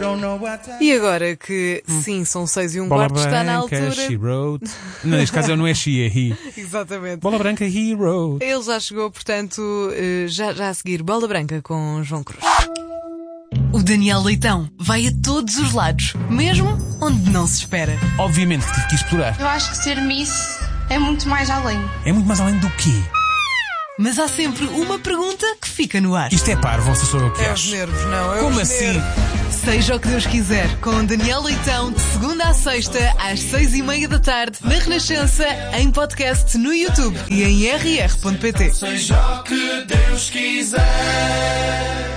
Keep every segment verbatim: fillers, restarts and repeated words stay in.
E agora que, sim, são seis e um Bola quarto, branca, está na altura... she wrote. Não, neste caso não é she, é he. Exatamente. Bola branca, he wrote. Ele já chegou, portanto, eh, já, já a seguir, Bola Branca com João Cruz. O Daniel Leitão vai a todos os lados, mesmo onde não se espera. Obviamente que tive que explorar. Eu acho que ser Miss é muito mais além. É muito mais além do quê? Mas há sempre uma pergunta que fica no ar. Isto é parvo, você sou eu que É os acho. nervos, não? É Como os assim? nervos. Seja o que Deus quiser, com Daniel Leitão, de segunda à sexta, às seis e meia da tarde, na Renascença, em podcast no YouTube e em r r ponto p t. Seja o que Deus quiser.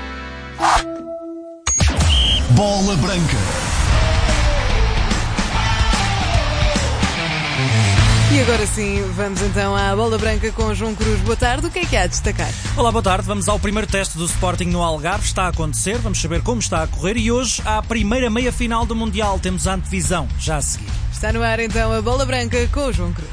Bola Branca. E agora sim, vamos então à Bola Branca com João Cruz. Boa tarde, o que é que há a destacar? Olá, boa tarde. Vamos ao primeiro teste do Sporting no Algarve. Está a acontecer, vamos saber como está a correr e hoje há a primeira meia-final do Mundial. Temos a antevisão já a seguir. Está no ar então a Bola Branca com o João Cruz.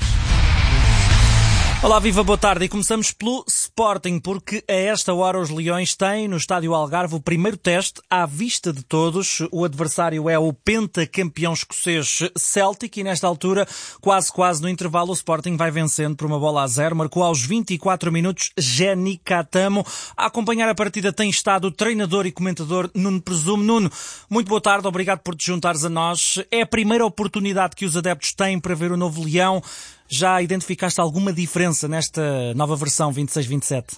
Olá, viva, boa tarde. E começamos pelo Sporting, porque a esta hora os Leões têm no Estádio Algarve o primeiro teste à vista de todos. O adversário é o pentacampeão escocês Celtic e nesta altura, quase quase no intervalo, o Sporting vai vencendo por uma bola a zero. Marcou aos vinte e quatro minutos Jenny Catamo. A acompanhar a partida tem estado o treinador e comentador Nuno Presumo. Nuno, muito boa tarde, obrigado por te juntares a nós. É a primeira oportunidade que os adeptos têm para ver o novo Leão. Já identificaste alguma diferença nesta nova versão vinte e seis vinte e sete?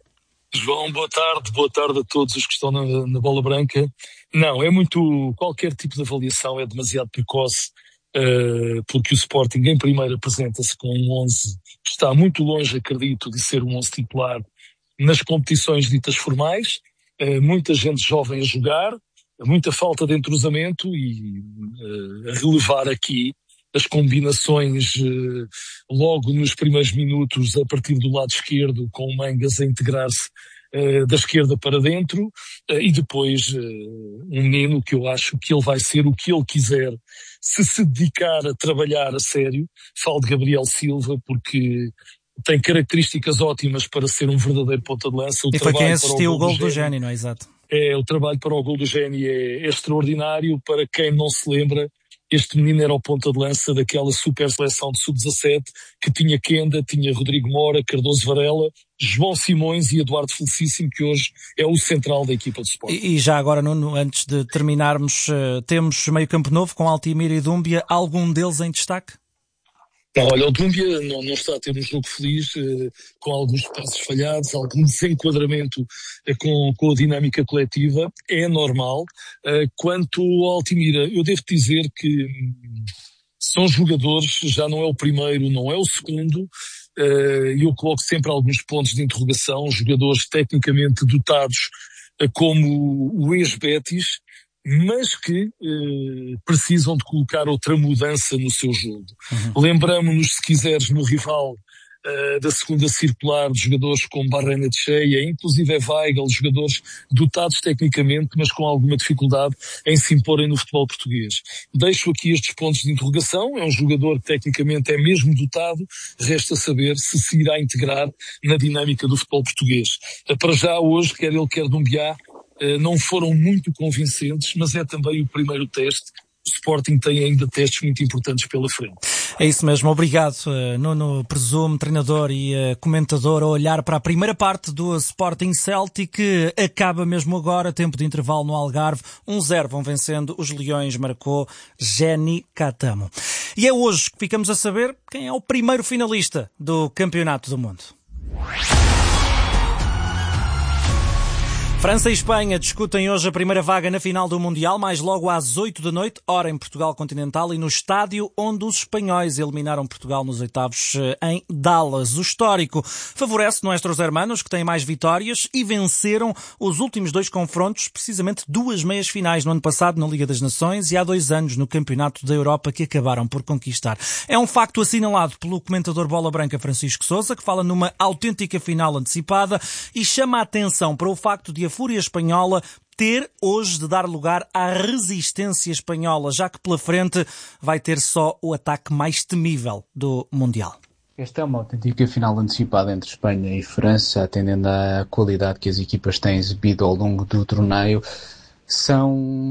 João, boa tarde, boa tarde a todos os que estão na, na Bola Branca. Não, é muito, qualquer tipo de avaliação é demasiado precoce, uh, porque o Sporting em primeiro apresenta-se com um onze que está muito longe, acredito, de ser um onze titular nas competições ditas formais, uh, muita gente jovem a jogar, muita falta de entrosamento e uh, a relevar aqui as combinações eh, logo nos primeiros minutos a partir do lado esquerdo, com o Mangas a integrar-se eh, da esquerda para dentro, eh, e depois eh, um menino que eu acho que ele vai ser o que ele quiser, se se dedicar a trabalhar a sério. Falo de Gabriel Silva, porque tem características ótimas para ser um verdadeiro ponta de lança. O e foi quem assistiu o gol gol do Géni, não é? Exato. É, o trabalho para o gol do Géni é, é extraordinário. Para quem não se lembra, este menino era o ponta de lança daquela super seleção de sub dezassete que tinha Kenda, tinha Rodrigo Mora, Cardoso Varela, João Simões e Eduardo Felicíssimo, que hoje é o central da equipa de Sporting. E, e já agora, Nuno, antes de terminarmos, uh, temos meio campo novo com Altimira e Dúmbia. Algum deles em destaque? Não, olha, o Dúmbia não, não está a ter um jogo feliz, eh, com alguns passos falhados, algum desenquadramento eh, com, com a dinâmica coletiva, é normal. Eh, quanto ao Altimira, eu devo dizer que hum, são jogadores, já não é o primeiro, não é o segundo, e eh, eu coloco sempre alguns pontos de interrogação, jogadores tecnicamente dotados eh, como o ex-Betis, mas que eh, precisam de colocar outra mudança no seu jogo. Uhum. Lembramo-nos, se quiseres, no rival eh, da segunda circular, de jogadores como Barrena de Cheia, inclusive é Weigl, jogadores dotados tecnicamente, mas com alguma dificuldade em se imporem no futebol português. Deixo aqui estes pontos de interrogação. É um jogador que tecnicamente é mesmo dotado, resta saber se se irá integrar na dinâmica do futebol português. Eh, para já, hoje, quer ele, quer Dumbiá, não foram muito convincentes, mas é também o primeiro teste. O Sporting tem ainda testes muito importantes pela frente. É isso mesmo, obrigado Nuno Presumo, treinador e comentador, a olhar para a primeira parte do Sporting Celtic, que acaba mesmo agora, tempo de intervalo no Algarve, um zero vão vencendo os Leões, marcou Jenny Catamo. E é hoje que ficamos a saber quem é o primeiro finalista do Campeonato do Mundo. França e Espanha discutem hoje a primeira vaga na final do Mundial, mais logo às oito da noite, hora em Portugal continental, e no estádio onde os espanhóis eliminaram Portugal nos oitavos em Dallas. O histórico favorece Nuestros Hermanos, que têm mais vitórias e venceram os últimos dois confrontos, precisamente duas meias finais no ano passado na Liga das Nações e há dois anos no Campeonato da Europa, que acabaram por conquistar. É um facto assinalado pelo comentador Bola Branca Francisco Sousa, que fala numa autêntica final antecipada e chama a atenção para o facto de a Fúria Espanhola ter hoje de dar lugar à resistência espanhola, já que pela frente vai ter só o ataque mais temível do Mundial. Esta é uma autêntica final antecipada entre Espanha e França, atendendo à qualidade que as equipas têm exibido ao longo do torneio. São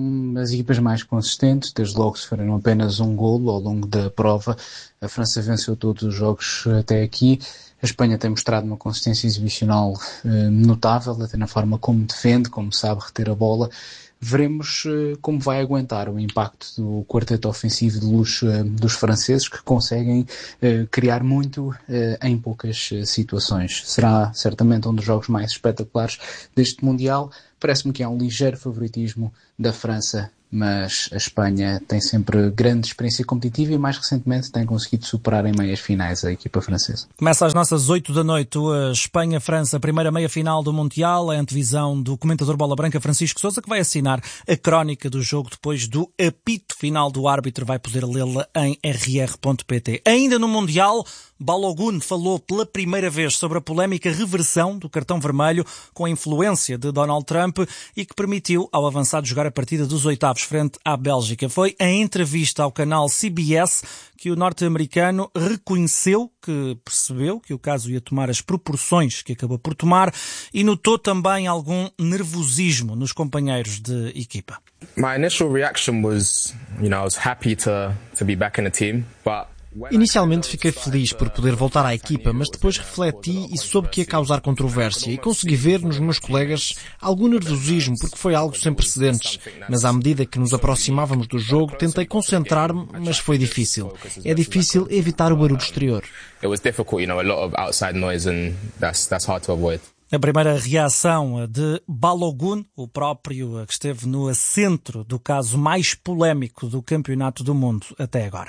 das equipas mais consistentes, desde logo sofreram apenas um golo ao longo da prova. A França venceu todos os jogos até aqui. A Espanha tem mostrado uma consistência exibicional eh, notável, até na forma como defende, como sabe reter a bola. Veremos eh, como vai aguentar o impacto do quarteto ofensivo de luxo eh, dos franceses, que conseguem eh, criar muito eh, em poucas eh, situações. Será certamente um dos jogos mais espetaculares deste Mundial. Parece-me que há um ligeiro favoritismo da França, mas a Espanha tem sempre grande experiência competitiva e mais recentemente tem conseguido superar em meias finais a equipa francesa. Começa às nossas oito da noite a Espanha-França, a primeira meia-final do Mundial, a antevisão do comentador Bola Branca Francisco Sousa, que vai assinar a crónica do jogo depois do apito final do árbitro. Vai poder lê-la em r r ponto p t. Ainda no Mundial, Balogun falou pela primeira vez sobre a polémica reversão do cartão vermelho com a influência de Donald Trump e que permitiu ao avançado jogar a partida dos oitavos frente à Bélgica. Foi em entrevista ao canal C B S que o norte-americano reconheceu que percebeu que o caso ia tomar as proporções que acabou por tomar e notou também algum nervosismo nos companheiros de equipa. My initial reaction was, you know, I was happy to to be back in the team, but inicialmente fiquei feliz por poder voltar à equipa, mas depois refleti e soube que ia causar controvérsia e consegui ver nos meus colegas algum nervosismo porque foi algo sem precedentes. Mas à medida que nos aproximávamos do jogo, tentei concentrar-me, mas foi difícil. É difícil evitar o barulho exterior. It was difficult, you know, a lot of outside noise and that's that's hard to avoid. A primeira reação de Balogun, o próprio que esteve no centro do caso mais polémico do Campeonato do Mundo até agora.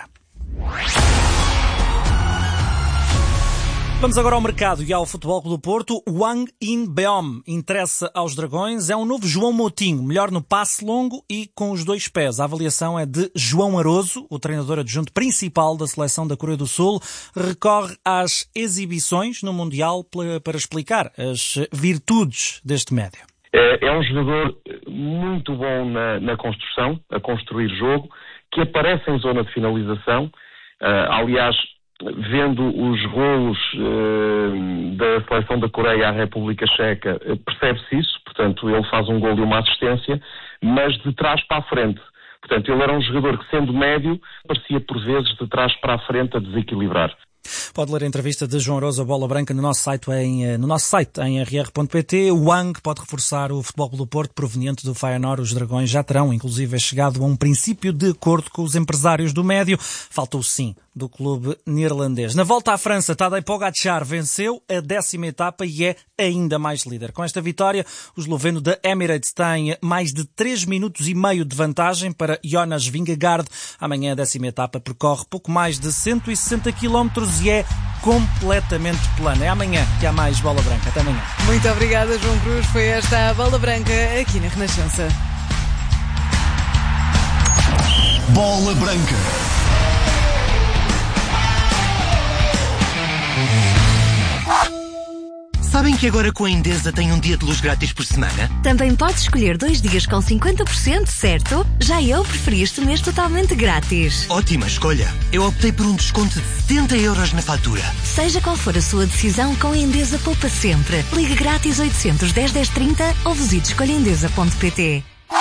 Vamos agora ao mercado e ao Futebol Clube do Porto. Wang In-beom interessa aos Dragões. É um novo João Moutinho, melhor no passe longo e com os dois pés. A avaliação é de João Aroso, o treinador adjunto principal da seleção da Coreia do Sul. Recorre às exibições no Mundial para explicar as virtudes deste médio. É um jogador muito bom na, na construção, a construir jogo, que aparece em zona de finalização. Uh, aliás, vendo os golos uh, da seleção da Coreia à República Checa, uh, percebe-se isso. Portanto, ele faz um golo e uma assistência, mas de trás para a frente. Portanto, ele era um jogador que, sendo médio, parecia por vezes de trás para a frente a desequilibrar. Pode ler a entrevista de João Aroso, Bola Branca, no nosso site em, no nosso site, em r r ponto p t. O Wang pode reforçar o Futebol Clube do Porto, proveniente do Feyenoord. Os Dragões já terão, inclusive, chegado a um princípio de acordo com os empresários do médio. Falta o sim do clube neerlandês. Na volta à França, Tadej Pogacar venceu a décima etapa e é ainda mais líder. Com esta vitória, o esloveno da Emirates tem mais de três minutos e meio de vantagem para Jonas Vingegaard. Amanhã a décima etapa percorre pouco mais de cento e sessenta quilómetros e é completamente plana. É amanhã que há mais Bola Branca. Até amanhã. Muito obrigada, João Cruz. Foi esta a Bola Branca aqui na Renascença. Bola Branca. Sabem que agora com a Endesa tem um dia de luz grátis por semana? Também podes escolher dois dias com cinquenta por cento, certo? Já eu preferi este mês totalmente grátis. Ótima escolha. Eu optei por um desconto de setenta euros na fatura. Seja qual for a sua decisão, com a Endesa poupa sempre. Ligue grátis oitocentos, dez, dez, trinta ou visite escolha endesa ponto p t.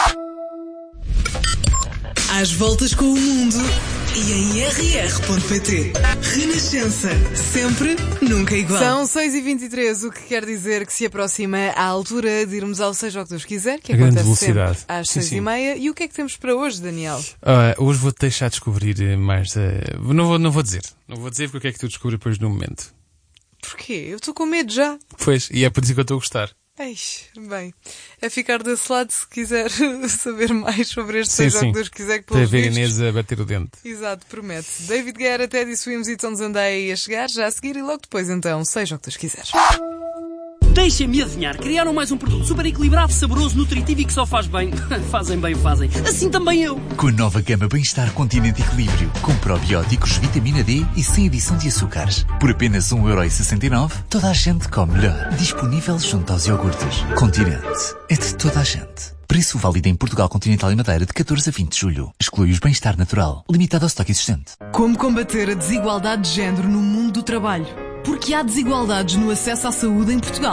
Às voltas com o mundo e em r r ponto p t. Renascença. Sempre, nunca igual. São seis e vinte e três, o que quer dizer que se aproxima a altura de irmos ao Seja o que Deus quiser, que a acontece sempre sim, às seis e meia. E o que é que temos para hoje, Daniel? Uh, hoje vou-te deixar descobrir mais... Uh, não, vou, não vou dizer. Não vou dizer porque o que é que tu descobres depois no momento. Porquê? Eu estou com medo já. Pois, e é por isso que eu estou a gostar. Eish, bem, a ficar desse lado se quiser saber mais sobre este sim, Seja sim. o que Deus quiser, que Para pelos ver a vistos... Inês a bater o dente. Exato, promete. David Guerra, Teddy Swims e Tom Zandei a chegar já a seguir e logo depois então, Seja o que Deus quiser. Deixem-me adivinhar, criaram mais um produto super equilibrado, saboroso, nutritivo e que só faz bem. Fazem bem, fazem. Assim também eu. Com a nova gama Bem-Estar Continente Equilíbrio, com probióticos, vitamina D e sem adição de açúcares. Por apenas um euro e sessenta e nove, toda a gente come melhor. Disponível junto aos iogurtes. Continente. É de toda a gente. Preço válido em Portugal Continental e Madeira de catorze a vinte de julho. Exclui os Bem-Estar Natural. Limitado ao estoque existente. Como combater a desigualdade de género no mundo do trabalho? Porque há desigualdades no acesso à saúde em Portugal.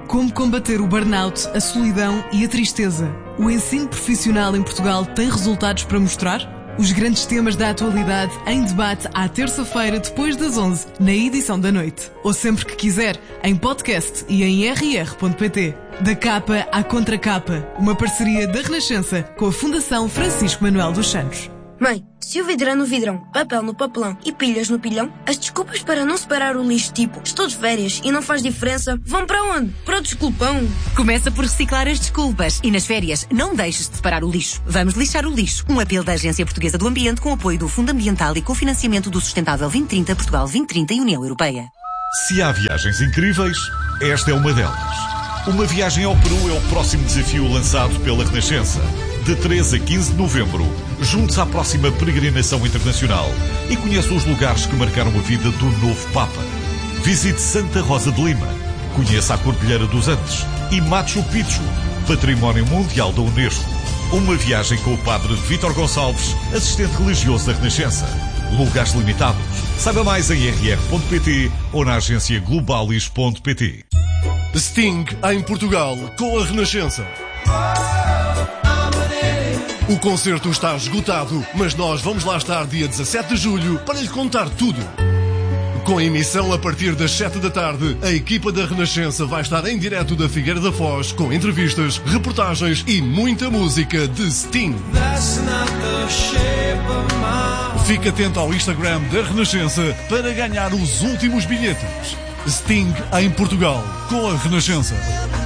Como combater o burnout, a solidão e a tristeza. O ensino profissional em Portugal tem resultados para mostrar? Os grandes temas da atualidade em debate à terça-feira depois das onze, na edição da noite. Ou sempre que quiser, em podcast e em r r ponto p t. Da capa à contracapa, uma parceria da Renascença com a Fundação Francisco Manuel dos Santos. Mãe, se o vidrão no vidrão, papel no papelão e pilhas no pilhão, as desculpas para não separar o lixo, tipo, estou de férias e não faz diferença, vão para onde? Para o desculpão. Começa por reciclar as desculpas e nas férias não deixes de separar o lixo. Vamos lixar o lixo. Um apelo da Agência Portuguesa do Ambiente com apoio do Fundo Ambiental e cofinanciamento do Sustentável vinte trinta, Portugal vinte trinta e União Europeia. Se há viagens incríveis, esta é uma delas. Uma viagem ao Peru é o próximo desafio lançado pela Renascença. De treze a quinze de novembro, junte-se à próxima peregrinação internacional e conheça os lugares que marcaram a vida do novo Papa. Visite Santa Rosa de Lima, conheça a Cordilheira dos Andes e Machu Picchu, Património Mundial da Unesco. Uma viagem com o Padre Vítor Gonçalves, assistente religioso da Renascença. Lugares limitados. Saiba mais em r r ponto p t ou na agência globalis ponto p t. Sting em Portugal com a Renascença. O concerto está esgotado, mas nós vamos lá estar dia dezassete de julho para lhe contar tudo. Com a emissão a partir das sete da tarde, a equipa da Renascença vai estar em direto da Figueira da Foz com entrevistas, reportagens e muita música de Sting. Fique atento ao Instagram da Renascença para ganhar os últimos bilhetes. Sting em Portugal com a Renascença.